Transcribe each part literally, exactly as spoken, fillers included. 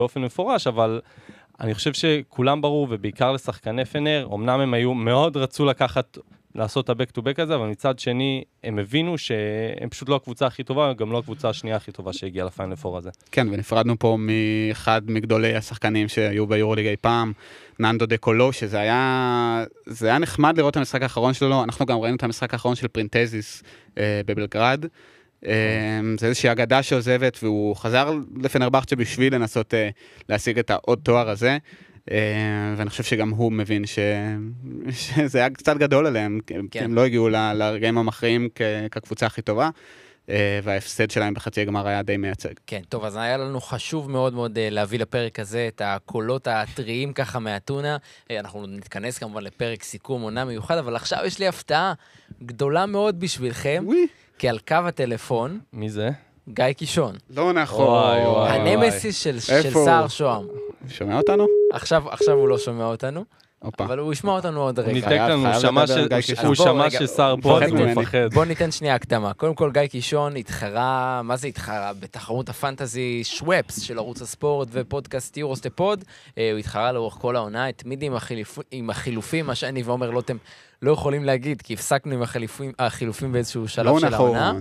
באופן מפורש, אבל אני חושב שכולם ברור, ובעיקר לשחקני פנר, אמנם הם היו מאוד רצו לקחת, לעשות את ה-back to back הזה, אבל מצד שני, הם הבינו שהם פשוט לא הקבוצה הכי טובה, גם לא הקבוצה השנייה הכי טובה שהגיעה לפיינל פור הזה. כן, ונפרדנו פה מאחד מגדולי השחקנים שהיו ביורוליג אי פעם, ננדו דה קולו, שזה היה, זה היה נחמד לראות את המשחק האחרון שלו, אנחנו גם ראינו את המשחק האחרון של פרינטזיס אה, בבלגרד, אה, זה איזושהי אגדה שעוזבת, והוא חזר לפנרבחצ'ה בשביל לנסות אה, להשיג את העוד תואר הזה, ואני חושב שגם הוא מבין שזה היה קצת גדול עליהם, כי הם לא הגיעו לרגעים המכריעים כקבוצה הכי טובה, וההפסד שלהם בחצי הגמר היה די מייצג. כן, טוב, אז היה לנו חשוב מאוד מאוד להביא לפרק הזה את הקולות הטריים ככה מהטונה. אנחנו נתכנס כמובן לפרק סיכום עונה מיוחד, אבל עכשיו יש לי הפתעה גדולה מאוד בשבילכם, כי על קו הטלפון... מי זה? גיא קישון. לא נכון. הנמסיס של סער שוהם. שומע אותנו? עכשיו, עכשיו הוא לא שומע אותנו, אבל הוא ישמע אותנו עוד רגע. הוא ניתק לנו, הוא שמע שסער פה, אז הוא מפחד. בוא ניתן שנייה הקדמה. קודם כל, גיא קישון התחרה, מה זה התחרה? בתחרות הפנטזי שוואפס של ערוץ הספורט ופודקאסט יורוסטפוד. הוא התחרה לאורך כל העונה, התמיד עם החילופים, מה שאני ואומר לא אתם לא יכולים להגיד, כי הפסקנו עם החילופים באיזשהו שלב של העונה.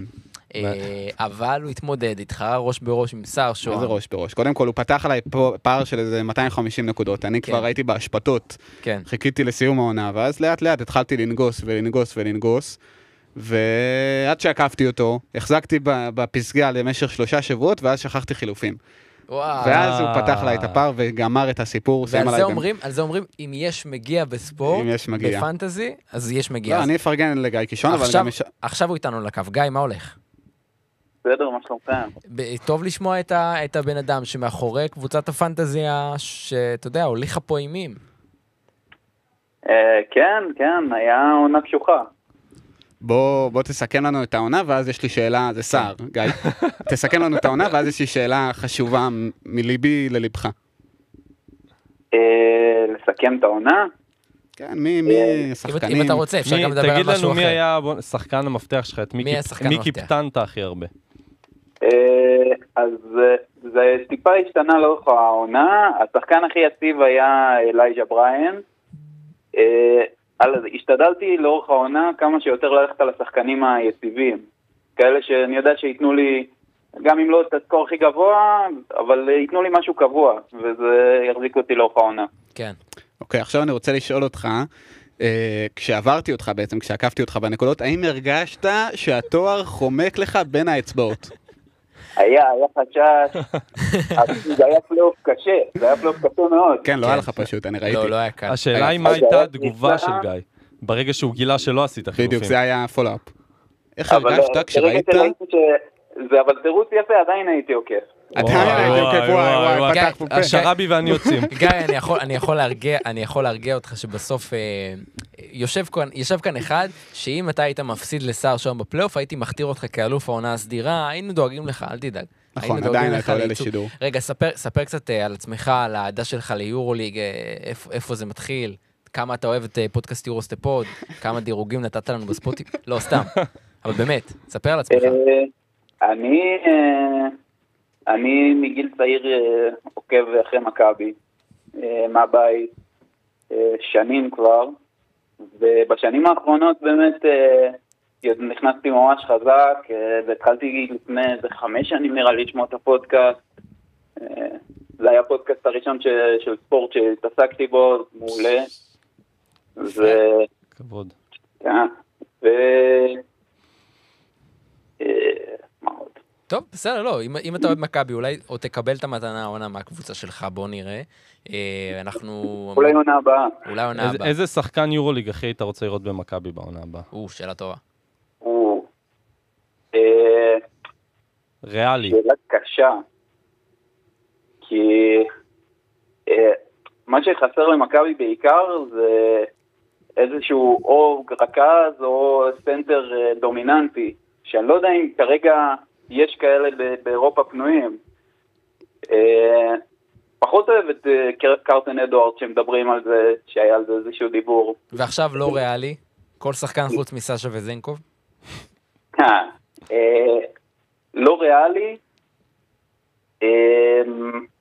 אבל הוא התמודד, התחרה ראש בראש עם סער שוהם. איזה ראש בראש? קודם כל, הוא פתח עליי פער של איזה מאתיים וחמישים נקודות. אני כבר הייתי בהשפטות. חיכיתי לסיום העונה, ואז לאט לאט התחלתי לנגוס ולנגוס ולנגוס, ועד שעקפתי אותו, החזקתי בפסגה למשך שלושה שבועות, ואז שכחתי חילופים. ואז הוא פתח עליי את הפער וגמר את הסיפור. ועל זה אומרים, אם יש מגיע בספורט, בפנטזי, אז יש מגיע. לא, אני אפרגן לגיא קישון, אבל גם... עכשיו הוא איתנו לקו. גיא, מה הולך? בסדר, מה שלומכם? טוב לשמוע את, ה, את הבן אדם שמאחורי קבוצת הפנטזיה, שאתה יודע, הוליכה פה אימים. אה, כן, כן, היה עונה קשוחה. בוא, בוא תסכם לנו את העונה, ואז יש לי שאלה, זה סער, גיא. תסכם לנו את העונה, ואז יש לי שאלה חשובה מליבי ללבך. אה, לסכם את העונה? כן, מי, מי, שחקנים. אם אתה רוצה, אפשר גם לדבר על משהו אחר. תגיד לנו מי היה שחקן המפתח שלך, מי קיפטנת הכי הרבה? אז זה טיפה השתנה לאורך העונה, השחקן הכי יציב היה אלייג'ה בריין, השתדלתי לאורך העונה כמה שיותר ללכת על השחקנים היציבים, כאלה שאני יודע שיתנו לי, גם אם לא את הסקור הכי גבוה, אבל ייתנו לי משהו קבוע, וזה יחזיק אותי לאורך העונה. כן. אוקיי, עכשיו אני רוצה לשאול אותך, כשעברתי אותך בעצם, כשעקפתי אותך בנקודות, האם הרגשת שהתואר חומק לך בין האצבעות? היה, היה חשש, זה היה פלייאוף קשה, זה היה פלייאוף קשה מאוד. כן, לא היה לך פשוט, אני ראיתי. לא, לא היה קל. השאלה היא מה הייתה התגובה של גיא, ברגע שהוא גילה שלא עשית חילופים. בדיוק, זה היה פולאפ. איך הרגשת כשראית? זה אבל תירוץ יפה, עדיין הייתי עוקף. עדיין הייתי עוקף, וואי, וואי, פתח פה פה. השרבי ואני יוצאים. גיא, אני יכול להרגיע אותך שבסוף יושב כאן אחד, שאם אתה היית מפסיד לסער שם בפלייאוף, הייתי מכתיר אותך כאלוף העונה הסדירה, היינו דואגים לך, אל תדאג. נכון, עדיין אתה עולה לשידור. רגע, ספר קצת על עצמך, על העדה שלך ליורוליג, איפה זה מתחיל, כמה אתה אוהב את פודקאסט יורוסטפוד, כמה דירוגים נתת לנו בספוטי, לא, סתם. אבל באמת, ספר על עצמך. אני, אני מגיל צעיר עוקב אחרי מכבי, מהבית, שנים כבר, ובשנים האחרונות באמת נכנסתי ממש חזק, והתחלתי לפני חמש שנים נראה לי לשמוע את הפודקאסט, זה היה הפודקאסט הראשון של ספורט שהתעסקתי בו, מעולה. כבוד. כן, ו... מה עוד? טוב, בסדר, לא, אם, אם אתה אוהד מכבי, אולי או תקבל את המתנה העונה מהקבוצה שלך, בוא נראה. אנחנו... אולי עונה הבאה. אולי עונה הבאה. איזה שחקן יורוליג הכי היית רוצה לראות במכבי בעונה הבאה? או, שאלה טובה. או, ריאלי. שאלה קשה. כי מה שחסר למכבי בעיקר זה איזשהו או רכז או סנטר דומיננטי, שאני לא יודע אם כרגע יש כאלה באירופה פנויים. פחות אוהב את קרטן אדוארד שמדברים על זה, שהיה על זה איזשהו דיבור. ועכשיו לא ריאלי? כל שחקן חוץ מסשה וזנקוב? לא ריאלי.